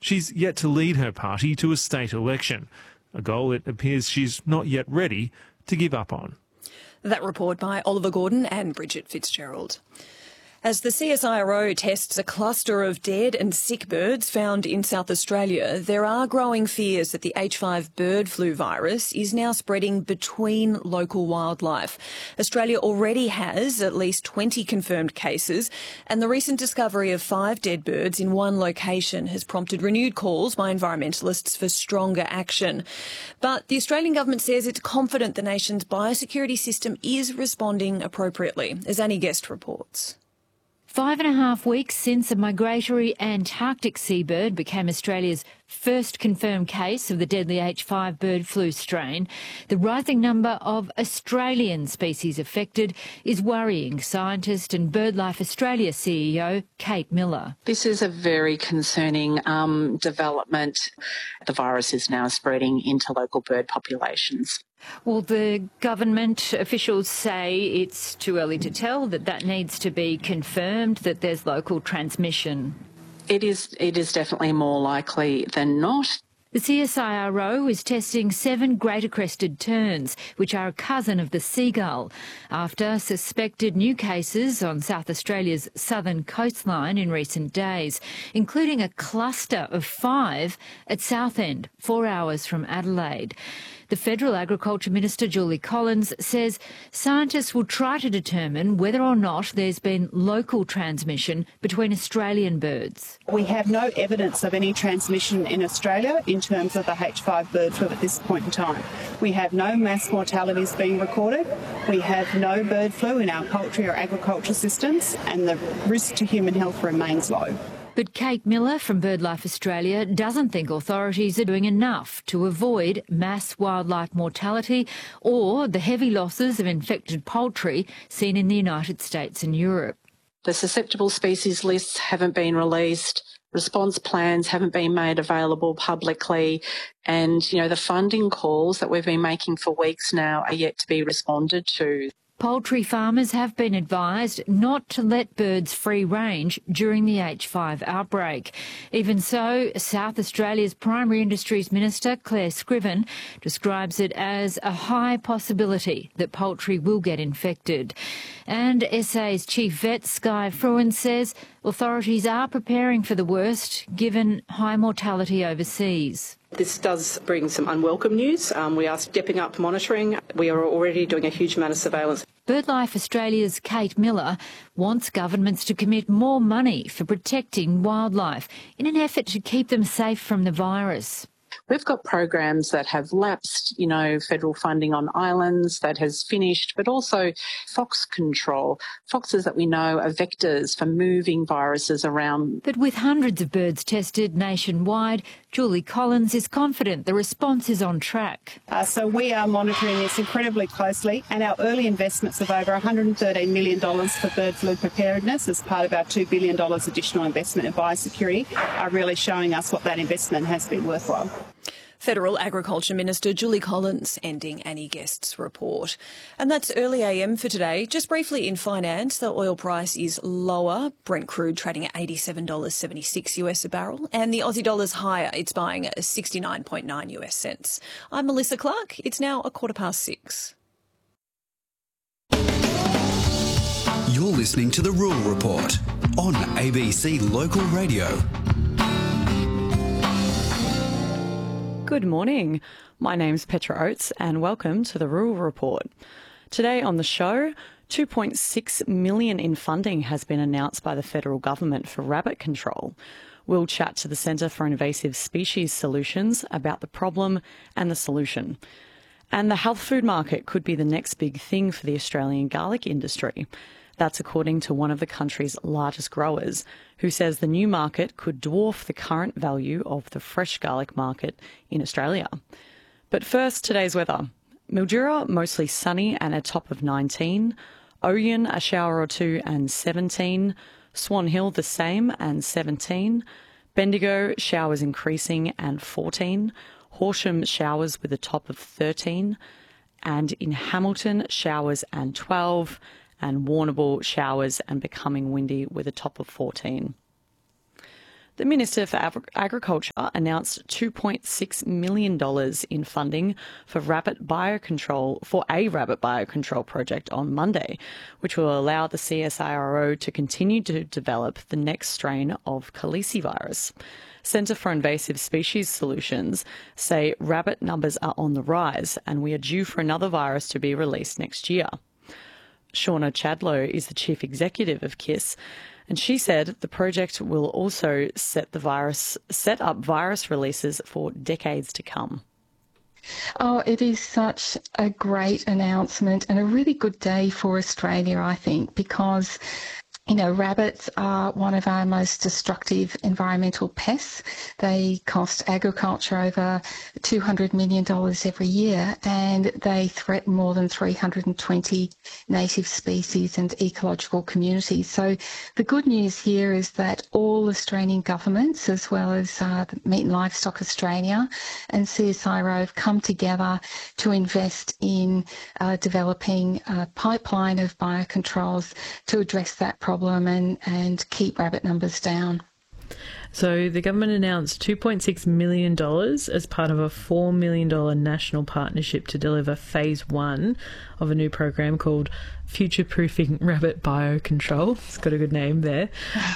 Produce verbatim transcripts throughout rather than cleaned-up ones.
She's yet to lead her party to a state election, a goal it appears she's not yet ready to give up on. That report by Oliver Gordon and Bridget Fitzgerald. As the C S I R O tests a cluster of dead and sick birds found in South Australia, there are growing fears that the H five bird flu virus is now spreading between local wildlife. Australia already has at least twenty confirmed cases, and the recent discovery of five dead birds in one location has prompted renewed calls by environmentalists for stronger action. But the Australian government says it's confident the nation's biosecurity system is responding appropriately, as Annie Guest reports. Five and a half weeks since a migratory Antarctic seabird became Australia's first confirmed case of the deadly H five bird flu strain, the rising number of Australian species affected is worrying scientist and BirdLife Australia C E O Kate Miller. This is a very concerning um, development. The virus is now spreading into local bird populations. Well, the government officials say it's too early to tell, that that needs to be confirmed, that there's local transmission. It is, it is definitely more likely than not. The C S I R O is testing seven greater crested terns, which are a cousin of the seagull, after suspected new cases on South Australia's southern coastline in recent days, including a cluster of five at Southend, four hours from Adelaide. The Federal Agriculture Minister, Julie Collins, says scientists will try to determine whether or not there's been local transmission between Australian birds. We have no evidence of any transmission in Australia in terms of the H five bird flu at this point in time. We have no mass mortalities being recorded. We have no bird flu in our poultry or agriculture systems, and the risk to human health remains low. But Kate Miller from BirdLife Australia doesn't think authorities are doing enough to avoid mass wildlife mortality or the heavy losses of infected poultry seen in the United States and Europe. The susceptible species lists haven't been released. Response plans haven't been made available publicly, and, you know, the funding calls that we've been making for weeks now are yet to be responded to. Poultry farmers have been advised not to let birds free range during the H five outbreak. Even so, South Australia's Primary Industries Minister, Claire Scriven, describes it as a high possibility that poultry will get infected. And S A's Chief Vet, Skye Fruin, says authorities are preparing for the worst, given high mortality overseas. This does bring some unwelcome news. Um, we are stepping up monitoring. We are already doing a huge amount of surveillance. BirdLife Australia's Kate Miller wants governments to commit more money for protecting wildlife in an effort to keep them safe from the virus. We've got programs that have lapsed, you know, federal funding on islands that has finished, but also fox control. Foxes that we know are vectors for moving viruses around. But with hundreds of birds tested nationwide, Julie Collins is confident the response is on track. Uh, so we are monitoring this incredibly closely, and our early investments of over one hundred thirteen million dollars for bird flu preparedness as part of our two billion dollars additional investment in biosecurity are really showing us what that investment has been worthwhile. Federal Agriculture Minister Julie Collins ending Annie Guest's report. And that's early A M for today. Just briefly in finance, the oil price is lower. Brent crude trading at eighty-seven dollars seventy-six US a barrel, and the Aussie dollar's higher. It's buying at sixty-nine point nine US cents. I'm Melissa Clark. It's now a quarter past six. You're listening to The Rural Report on A B C Local Radio. Good morning. My name's Petra Oates and welcome to the Rural Report. Today on the show, two point six million dollars in funding has been announced by the federal government for rabbit control. We'll chat to the Centre for Invasive Species Solutions about the problem and the solution. And the health food market could be the next big thing for the Australian garlic industry. That's according to one of the country's largest growers, who says the new market could dwarf the current value of the fresh garlic market in Australia. But first, today's weather. Mildura, mostly sunny and a top of nineteen. Oyen, a shower or two and seventeen. Swan Hill, the same and seventeen. Bendigo, showers increasing and fourteen. Horsham, showers with a top of thirteen. And in Hamilton, showers and twelve. And Warrnambool, showers and becoming windy with a top of fourteen. The Minister for Ag- Agriculture announced two point six million dollars in funding for rabbit biocontrol for a rabbit biocontrol project on Monday, which will allow the C S I R O to continue to develop the next strain of calicivirus. Centre for Invasive Species Solutions say rabbit numbers are on the rise and we are due for another virus to be released next year. Shauna Chadlow is the Chief Executive of K I S, and she said the project will also set the virus set up virus releases for decades to come. Oh, it is such a great announcement and a really good day for Australia, I think, because you know, rabbits are one of our most destructive environmental pests. They cost agriculture over two hundred million dollars every year, and they threaten more than three hundred twenty native species and ecological communities. So the good news here is that all Australian governments, as well as uh, Meat and Livestock Australia and C S I R O, have come together to invest in uh, developing a pipeline of biocontrols to address that problem. Problem and, and keep rabbit numbers down. So the government announced two point six million dollars as part of a four million dollars national partnership to deliver phase one of a new program called Future-Proofing Rabbit Biocontrol. It's got a good name there.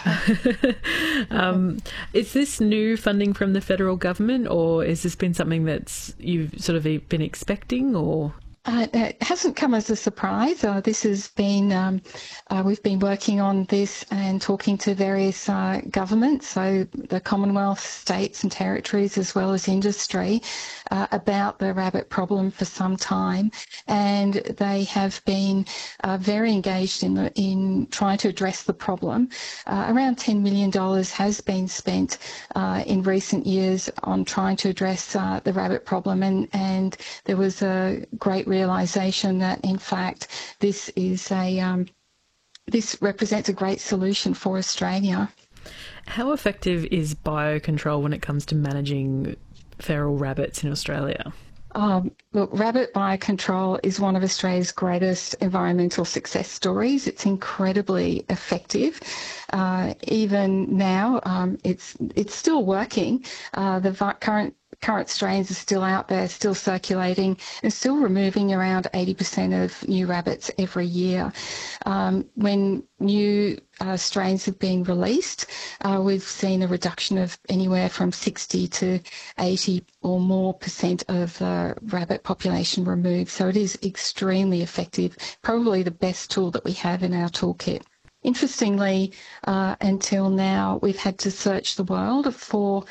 um, is this new funding from the federal government, or has this been something that's you've sort of been expecting, or...? Uh, it hasn't come as a surprise. Uh, this has been, um, uh, we've been working on this and talking to various uh, governments, so the Commonwealth, states and territories, as well as industry, uh, about the rabbit problem for some time. And they have been uh, very engaged in, the, in trying to address the problem. Uh, around ten million dollars has been spent uh, in recent years on trying to address uh, the rabbit problem, and, and there was a great realisation that, in fact, this is a um, this represents a great solution for Australia. How effective is biocontrol when it comes to managing feral rabbits in Australia? Um, look, rabbit biocontrol is one of Australia's greatest environmental success stories. It's incredibly effective. Uh, even now, um, it's it's still working. Uh, the vi- current Current strains are still out there, still circulating, and still removing around eighty percent of new rabbits every year. Um, when new uh, strains have been released, uh, we've seen a reduction of anywhere from sixty to eighty or more percent of the rabbit population removed. So it is extremely effective, probably the best tool that we have in our toolkit. Interestingly, uh, until now, we've had to search the world for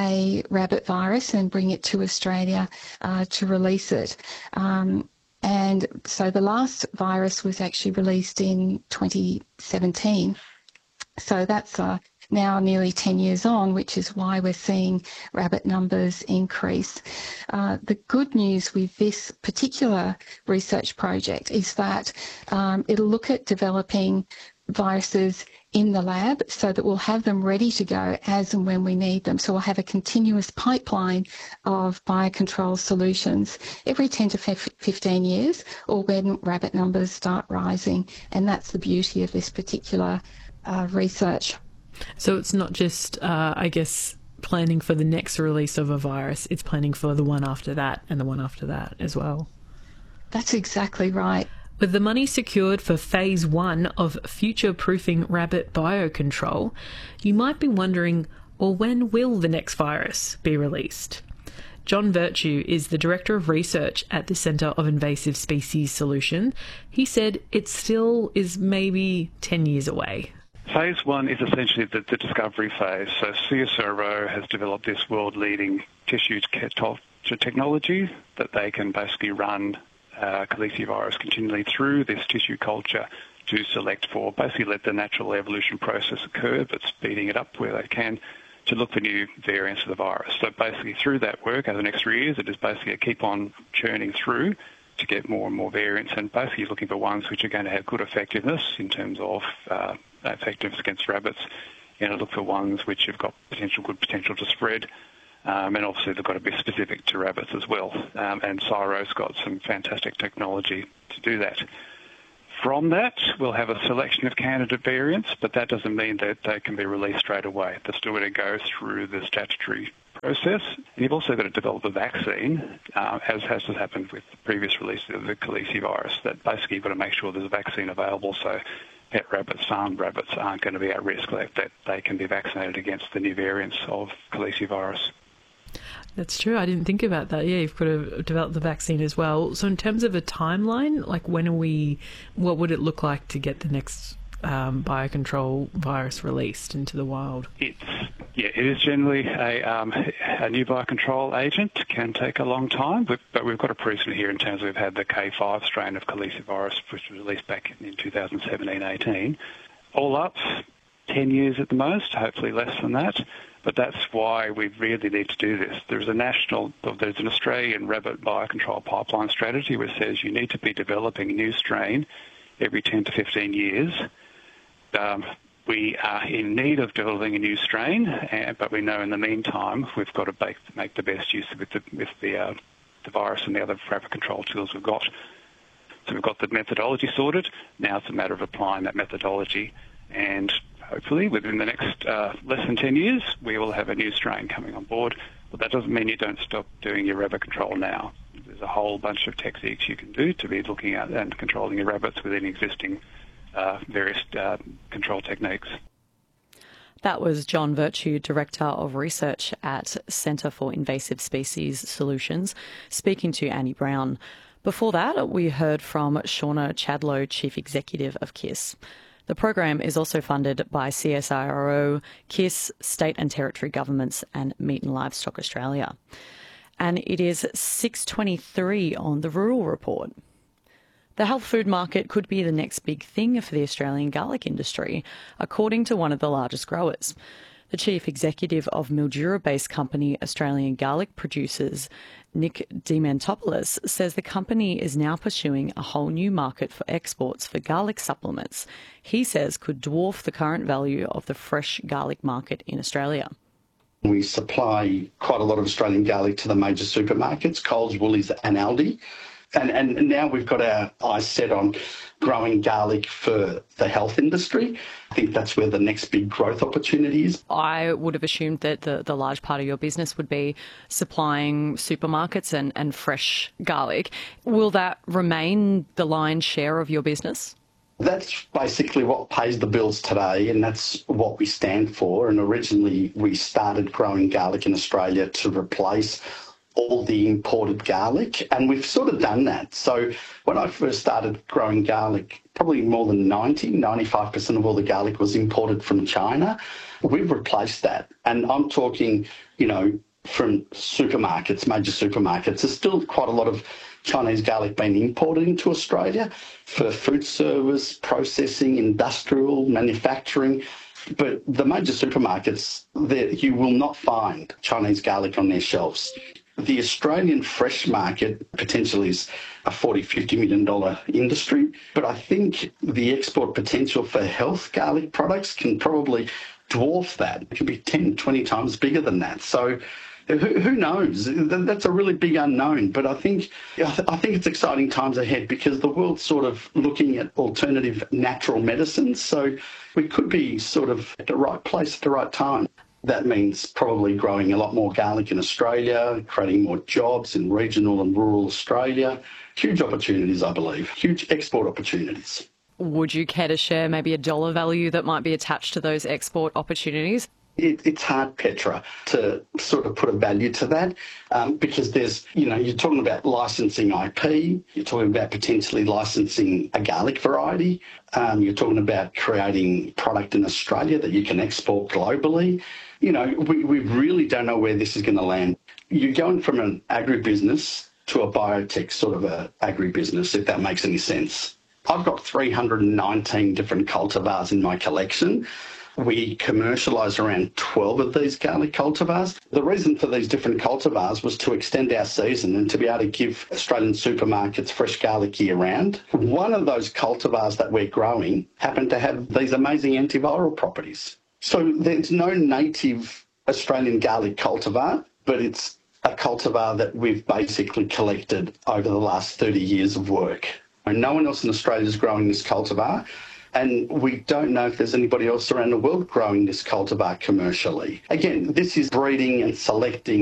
a rabbit virus and bring it to Australia uh, to release it. Um, and so the last virus was actually released in twenty seventeen. So that's uh, now nearly ten years on, which is why we're seeing rabbit numbers increase. Uh, the good news with this particular research project is that um, it'll look at developing viruses in the lab so that we'll have them ready to go as and when we need them. So we'll have a continuous pipeline of biocontrol solutions every ten to fifteen years, or when rabbit numbers start rising. And that's the beauty of this particular uh, research. So it's not just, uh, I guess, planning for the next release of a virus, it's planning for the one after that and the one after that as well. That's exactly right. With the money secured for phase one of future-proofing rabbit biocontrol, you might be wondering, well, when will the next virus be released? John Virtue is the Director of Research at the Centre of Invasive Species Solution. He said it still is maybe ten years away. Phase one is essentially the, the discovery phase. So C S I R O has developed this world-leading tissue technology that they can basically run Uh, calicivirus continually through this tissue culture to select for, basically let the natural evolution process occur, but speeding it up where they can to look for new variants of the virus. So basically through that work over the next three years, it is basically a keep on churning through to get more and more variants, and basically looking for ones which are going to have good effectiveness in terms of uh, effectiveness against rabbits, and look for ones which have got potential good potential to spread. Um, and obviously they've got to be specific to rabbits as well. Um, and C S I R O's got some fantastic technology to do that. From that, we'll have a selection of candidate variants, but that doesn't mean that they can be released straight away. They're still going to go through the statutory process. And you've also got to develop a vaccine, uh, as has happened with the previous release of the calicivirus, that basically you've got to make sure there's a vaccine available so pet rabbits, farm rabbits aren't going to be at risk, that, that they can be vaccinated against the new variants of calicivirus. That's true. I didn't think about that. Yeah, you've got to develop the vaccine as well. So in terms of a timeline, like when are we, what would it look like to get the next um, biocontrol virus released into the wild? It's, yeah, it is generally a, um, a new biocontrol agent. Can take a long time, but, but we've got a precedent here in terms of we've had the K five strain of calicivirus, which was released back in two thousand seventeen eighteen. All up, ten years at the most, hopefully less than that. But that's why we really need to do this. There's a national, there's an Australian rabbit biocontrol pipeline strategy which says you need to be developing a new strain every ten to fifteen years. Um, we are in need of developing a new strain, uh, but we know in the meantime we've got to make, make the best use of it with the, with the, uh, the virus and the other rabbit control tools we've got. So we've got the methodology sorted. Now it's a matter of applying that methodology, and hopefully within the next uh, less than ten years, we will have a new strain coming on board. But that doesn't mean you don't stop doing your rabbit control now. There's a whole bunch of techniques you can do to be looking at and controlling your rabbits within existing uh, various uh, control techniques. That was John Virtue, Director of Research at Centre for Invasive Species Solutions, speaking to Annie Brown. Before that, we heard from Shauna Chadlow, Chief Executive of KISS. The program is also funded by C S I R O, KISS, state and territory governments and Meat and Livestock Australia. And it is six twenty-three on the Rural Report. The health food market could be the next big thing for the Australian garlic industry, according to one of the largest growers. The chief executive of Mildura-based company Australian Garlic Producers, Nick Dementopoulos, says the company is now pursuing a whole new market for exports for garlic supplements. He says could dwarf the current value of the fresh garlic market in Australia. We supply quite a lot of Australian garlic to the major supermarkets, Coles, Woolies and Aldi. And, and now we've got our eyes set on growing garlic for the health industry. I think that's where the next big growth opportunity is. I would have assumed that the, the large part of your business would be supplying supermarkets and, and fresh garlic. Will that remain the lion's share of your business? That's basically what pays the bills today, and that's what we stand for. And originally we started growing garlic in Australia to replace all the imported garlic, and we've sort of done that. So when I first started growing garlic, probably more than ninety, ninety-five percent of all the garlic was imported from China. We've replaced that, and I'm talking, you know, from supermarkets, major supermarkets. There's still quite a lot of Chinese garlic being imported into Australia for food service, processing, industrial, manufacturing. But the major supermarkets, you will not find Chinese garlic on their shelves. The Australian fresh market potentially is a forty, fifty million dollar industry, but I think the export potential for health garlic products can probably dwarf that. It can be ten, twenty times bigger than that. So who, who knows? That's a really big unknown, but I think I think it's exciting times ahead because the world's sort of looking at alternative natural medicines. So we could be sort of at the right place at the right time. That means probably growing a lot more garlic in Australia, creating more jobs in regional and rural Australia. Huge opportunities, I believe. Huge export opportunities. Would you care to share maybe a dollar value that might be attached to those export opportunities? It, it's hard, Petra, to sort of put a value to that um, because there's, you know, you're talking about licensing I P, you're talking about potentially licensing a garlic variety, um, you're talking about creating product in Australia that you can export globally. You know, we, we really don't know where this is going to land. You're going from an agribusiness to a biotech sort of a agribusiness, if that makes any sense. I've got three hundred nineteen different cultivars in my collection. We commercialise around twelve of these garlic cultivars. The reason for these different cultivars was to extend our season and to be able to give Australian supermarkets fresh garlic year round. One of those cultivars that we're growing happened to have these amazing antiviral properties. So there's no native Australian garlic cultivar, but it's a cultivar that we've basically collected over the last thirty years of work. No one else in Australia is growing this cultivar, and we don't know if there's anybody else around the world growing this cultivar commercially. Again, this is breeding and selecting